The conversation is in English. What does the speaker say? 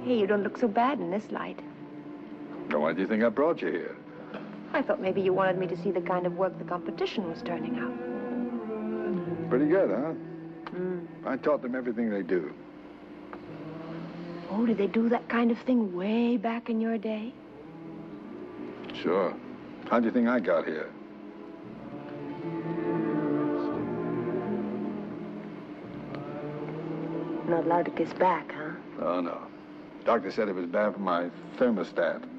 Hey, you don't look so bad in this light. Now, why do you think I brought you here? I thought maybe you wanted me to see the kind of work the competition was turning out. Pretty good, huh? I taught them everything they do. Oh, did they do that kind of thing way back in your day? Sure. How do you think I got here? Not allowed to kiss back, huh? Oh, no. Doctor said it was bad for my thermostat.